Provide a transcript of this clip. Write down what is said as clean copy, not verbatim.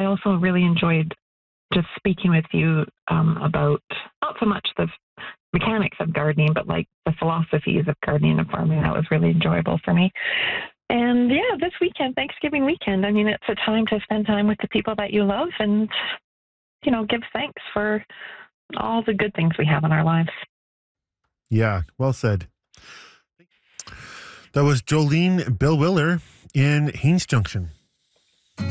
I also really enjoyed just speaking with you about not so much the mechanics of gardening, but like the philosophies of gardening and farming. That was really enjoyable for me. And yeah, this weekend, Thanksgiving weekend, I mean, it's a time to spend time with the people that you love and, give thanks for all the good things we have in our lives. Yeah, well said. That was Jolene Bill Willer in Haines Junction.